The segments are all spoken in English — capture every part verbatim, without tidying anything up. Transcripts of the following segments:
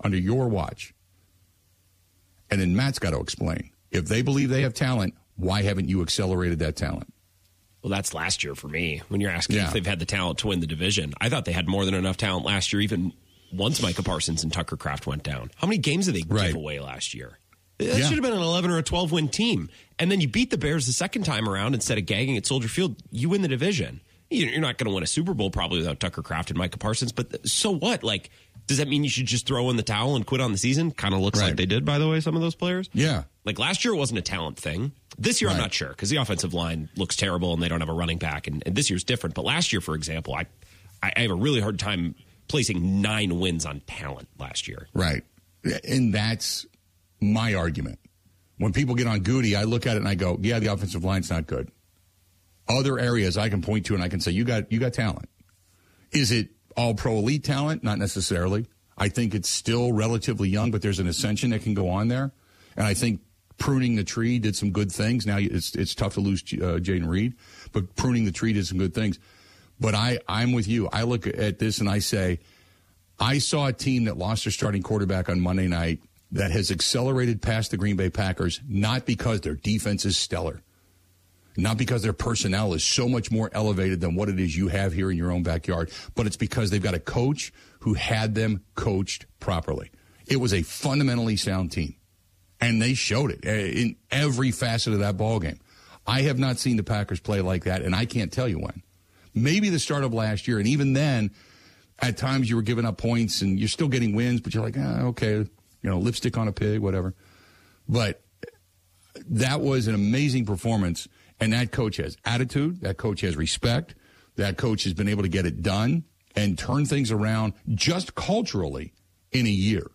under your watch. And then Matt's got to explain. If they believe they have talent, why haven't you accelerated that talent? Well, that's last year for me. When you're asking yeah. if they've had the talent to win the division, I thought they had more than enough talent last year, even once Micah Parsons and Tucker Kraft went down. How many games did they right. give away last year? That yeah. should have been an eleven or a twelve win team. And then you beat the Bears the second time around instead of gagging at Soldier Field. You win the division. You're not going to win a Super Bowl probably without Tucker Kraft and Micah Parsons. But so what? Like, does that mean you should just throw in the towel and quit on the season? Kind of looks right. like they did, by the way, some of those players. Yeah. Like last year, it wasn't a talent thing. This year, right. I'm not sure because the offensive line looks terrible and they don't have a running back. And, and this year's different. But last year, for example, I, I have a really hard time placing nine wins on talent last year. Right. And that's my argument. When people get on Goody, I look at it and I go, yeah, the offensive line's not good. Other areas I can point to and I can say, you got you got talent. Is it all pro elite talent? Not necessarily. I think it's still relatively young, but there's an ascension that can go on there. And I think pruning the tree did some good things. Now it's it's tough to lose uh, Jayden Reed, but pruning the tree did some good things. But I, I'm with you. I look at this and I say, I saw a team that lost their starting quarterback on Monday night that has accelerated past the Green Bay Packers, not because their defense is stellar, not because their personnel is so much more elevated than what it is you have here in your own backyard, but it's because they've got a coach who had them coached properly. It was a fundamentally sound team, and they showed it in every facet of that ballgame. I have not seen the Packers play like that, and I can't tell you when. Maybe the start of last year, and even then, at times you were giving up points, and you're still getting wins, but you're like, ah, okay, you know, lipstick on a pig, whatever. But that was an amazing performance. And that coach has attitude. That coach has respect. That coach has been able to get it done and turn things around just culturally in a year.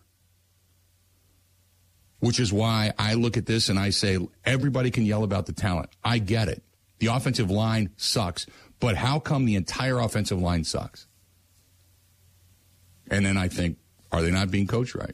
Which is why I look at this and I say, everybody can yell about the talent. I get it. The offensive line sucks. But how come the entire offensive line sucks? And then I think, are they not being coached right?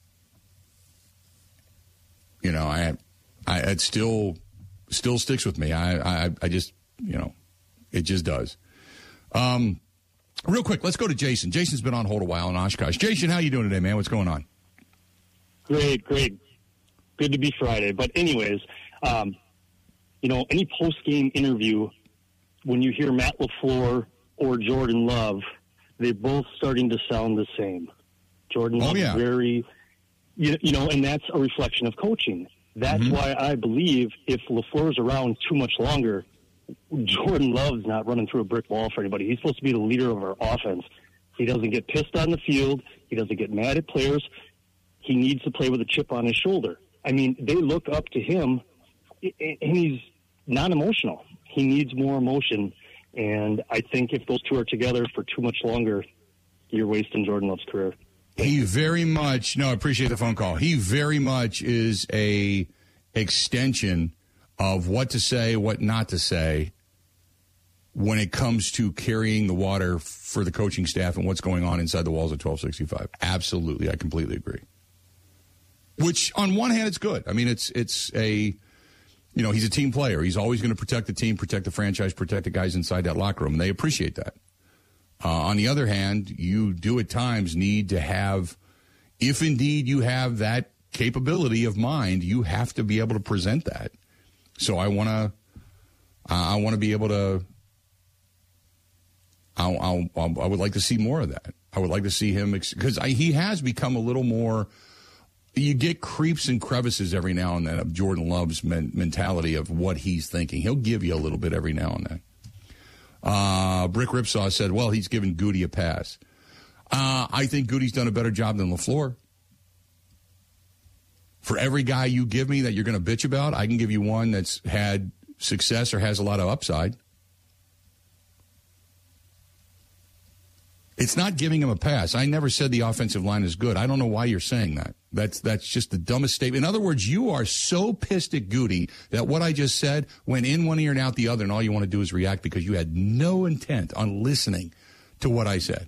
You know, I, I, it still... Still sticks with me. I, I, I just, you know, it just does. Um, real quick, let's go to Jason. Jason's been on hold a while in Oshkosh. Jason, how you doing today, man? What's going on? Great, great. Good to be Friday. But anyways, um, you know, any post-game interview, when you hear Matt LaFleur or Jordan Love, they're both starting to sound the same. Jordan oh, Love yeah. very, you, you know, and that's a reflection of coaching. That's mm-hmm. why I believe if LaFleur's around too much longer, Jordan Love's not running through a brick wall for anybody. He's supposed to be the leader of our offense. He doesn't get pissed on the field. He doesn't get mad at players. He needs to play with a chip on his shoulder. I mean, they look up to him, and he's not emotional. He needs more emotion, and I think if those two are together for too much longer, you're wasting Jordan Love's career. He very much, no, I appreciate the phone call. He very much is a extension of what to say, what not to say when it comes to carrying the water for the coaching staff and what's going on inside the walls of twelve sixty-five. Absolutely. I completely agree. Which, on one hand, it's good. I mean, it's it's a, you know, he's a team player. He's always going to protect the team, protect the franchise, protect the guys inside that locker room, and they appreciate that. Uh, on the other hand, you do at times need to have, if indeed you have that capability of mind, you have to be able to present that. So I want to, uh, I want to be able to, I'll, I'll, I'll, I would like to see more of that. I would like to see him, because ex- he has become a little more, you get creeps and crevices every now and then of Jordan Love's men- mentality of what he's thinking. He'll give you a little bit every now and then. Uh, Brick Ripsaw said, well, he's given Goody a pass. Uh, I think Goody's done a better job than LaFleur. For every guy you give me that you're going to bitch about, I can give you one that's had success or has a lot of upside. It's not giving him a pass. I never said the offensive line is good. I don't know why you're saying that. That's that's just the dumbest statement. In other words, you are so pissed at Goody that what I just said went in one ear and out the other, and all you want to do is react because you had no intent on listening to what I said.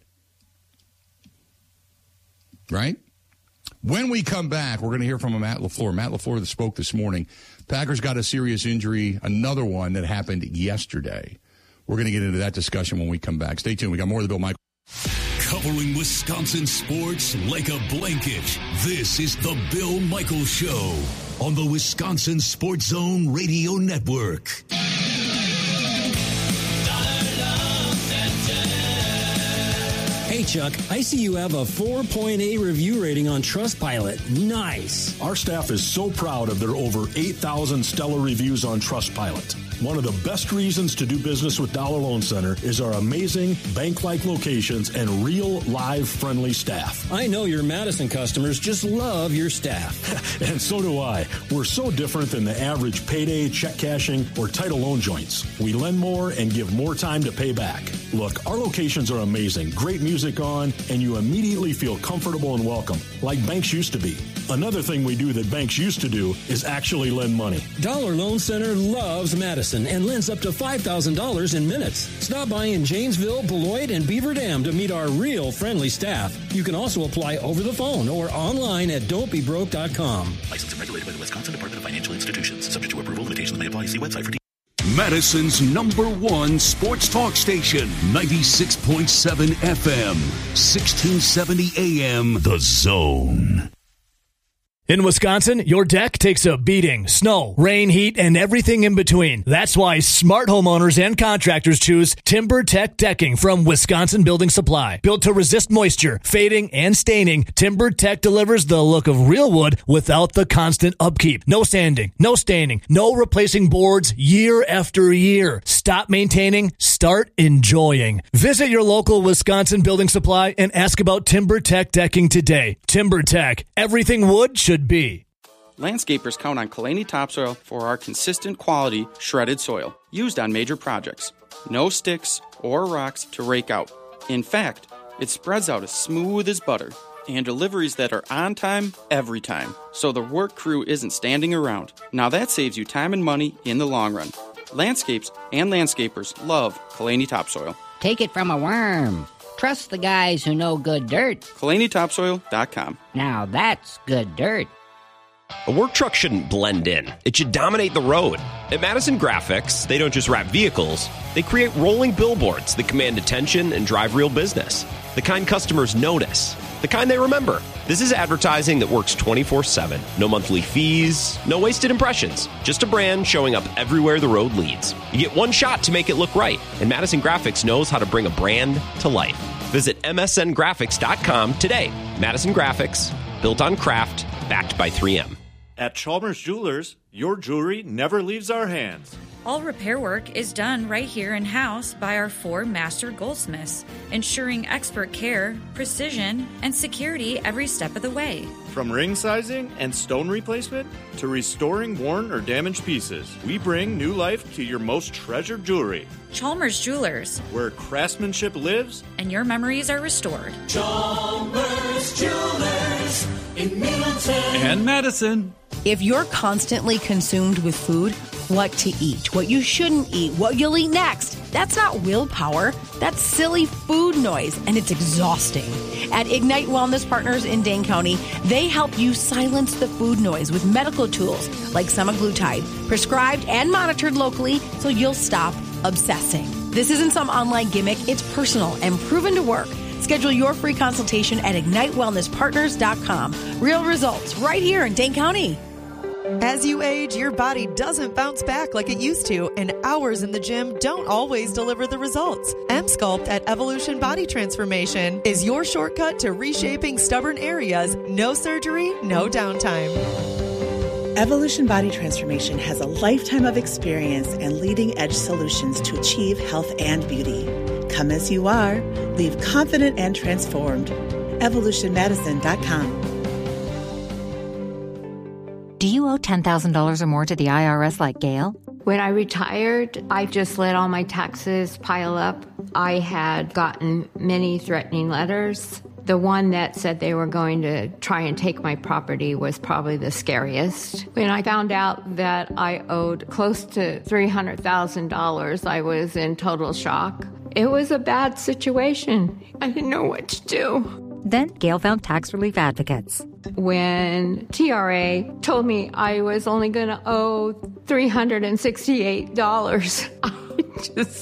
Right? When we come back, we're going to hear from Matt LaFleur. Matt LaFleur that spoke this morning. Packers got a serious injury, another one that happened yesterday. We're going to get into that discussion when we come back. Stay tuned. We got more of the Bill Michaels. Covering Wisconsin sports like a blanket. This is the Bill Michaels Show on the Wisconsin Sports Zone Radio Network. Hey, Chuck, I see you have a four point eight review rating on Trustpilot. Nice. Our staff is so proud of their over eight thousand stellar reviews on Trustpilot. One of the best reasons to do business with Dollar Loan Center is our amazing bank-like locations and real, live, friendly staff. I know your Madison customers just love your staff. And so do I. We're so different than the average payday, check cashing, or title loan joints. We lend more and give more time to pay back. Look, our locations are amazing. Great music on, and you immediately feel comfortable and welcome, like banks used to be. Another thing we do that banks used to do is actually lend money. Dollar Loan Center loves Madison and lends up to five thousand dollars in minutes. Stop by in Janesville, Beloit, and Beaver Dam to meet our real friendly staff. You can also apply over the phone or online at don't be broke dot com. Licensed and regulated by the Wisconsin Department of Financial Institutions. Subject to approval, limitations may apply. See website for details. Madison's number one sports talk station, ninety-six point seven F M, sixteen seventy A M, The Zone. In Wisconsin, your deck takes a beating. Snow, rain, heat, and everything in between. That's why smart homeowners and contractors choose TimberTech Decking from Wisconsin Building Supply. Built to resist moisture, fading, and staining, TimberTech delivers the look of real wood without the constant upkeep. No sanding, no staining, no replacing boards year after year. Stop maintaining, start enjoying. Visit your local Wisconsin Building Supply and ask about TimberTech Decking today. TimberTech, everything wood should be. Landscapers count on Kalani Topsoil for our consistent quality shredded soil used on major projects. No sticks or rocks to rake out. In fact, it spreads out as smooth as butter, and deliveries that are on time every time, so the work crew isn't standing around. Now that saves you time and money in the long run. Landscapes and landscapers love Kalani Topsoil. Take it from a worm. Trust the guys who know good dirt. Kalani Topsoil dot com. Now that's good dirt. A work truck shouldn't blend in. It should dominate the road. At Madison Graphics, they don't just wrap vehicles. They create rolling billboards that command attention and drive real business. The kind customers notice. The kind they remember. This is advertising that works twenty-four seven. No monthly fees, no wasted impressions. Just a brand showing up everywhere the road leads. You get one shot to make it look right, and Madison Graphics knows how to bring a brand to life. Visit M S N graphics dot com today. Madison Graphics, built on craft, backed by three M. At Chalmers Jewelers, your jewelry never leaves our hands. All repair work is done right here in-house by our four master goldsmiths, ensuring expert care, precision, and security every step of the way. From ring sizing and stone replacement to restoring worn or damaged pieces, we bring new life to your most treasured jewelry. Chalmers Jewelers, where craftsmanship lives and your memories are restored. Chalmers Jewelers in Middleton and Madison. If you're constantly consumed with food, what to eat, what you shouldn't eat, what you'll eat next, that's not willpower. That's silly food noise, and it's exhausting. At Ignite Wellness Partners in Dane County, they help you silence the food noise with medical tools like semaglutide, prescribed and monitored locally so you'll stop obsessing. This isn't some online gimmick. It's personal and proven to work. Schedule your free consultation at ignite wellness partners dot com. Real results right here in Dane County. As you age, your body doesn't bounce back like it used to, and hours in the gym don't always deliver the results. M-Sculpt at Evolution Body Transformation is your shortcut to reshaping stubborn areas. No surgery, no downtime. Evolution Body Transformation has a lifetime of experience and leading-edge solutions to achieve health and beauty. Come as you are. Leave confident and transformed. evolution madison dot com. Do you owe ten thousand dollars or more to the I R S like Gail? When I retired, I just let all my taxes pile up. I had gotten many threatening letters. The one that said they were going to try and take my property was probably the scariest. When I found out that I owed close to three hundred thousand dollars, I was in total shock. It was a bad situation. I didn't know what to do. Then Gail found tax relief advocates. When T R A told me I was only going to owe three hundred sixty-eight dollars, I just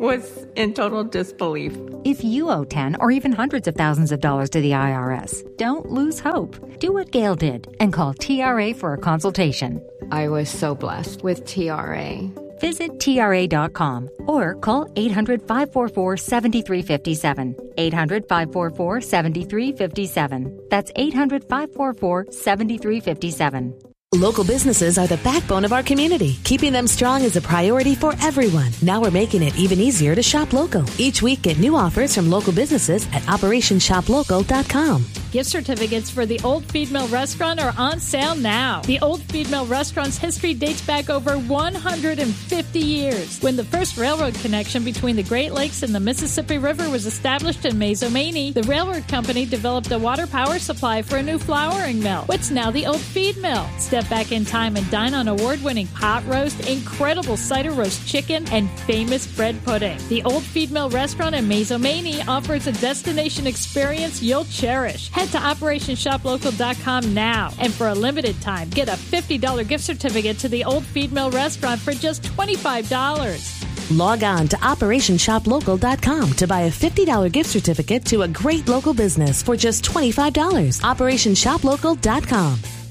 was in total disbelief. If you owe ten or even hundreds of thousands of dollars to the I R S, don't lose hope. Do what Gail did and call T R A for a consultation. I was so blessed with T R A. Visit T R A dot com or call eight hundred, five four four, seven three five seven. eight hundred, five four four, seven three five seven. That's eight hundred, five four four, seven three five seven. Local businesses are the backbone of our community. Keeping them strong is a priority for everyone. Now we're making it even easier to shop local. Each week, get new offers from local businesses at operation shop local dot com. Gift certificates for the Old Feed Mill Restaurant are on sale now. The Old Feed Mill Restaurant's history dates back over one hundred fifty years, when the first railroad connection between the Great Lakes and the Mississippi River was established in Mazomanie. The railroad company developed a water power supply for a new flouring mill, what's now the Old Feed Mill. Step back in time and dine on award-winning pot roast, incredible cider roast chicken, and famous bread pudding. The Old Feed Mill Restaurant in Mazomanie offers a destination experience you'll cherish. Head to operation shop local dot com now, and for a limited time, get a fifty dollars gift certificate to the Old Feed Mill Restaurant for just twenty-five dollars. Log on to operation shop local dot com to buy a fifty dollars gift certificate to a great local business for just twenty-five dollars. operation shop local dot com.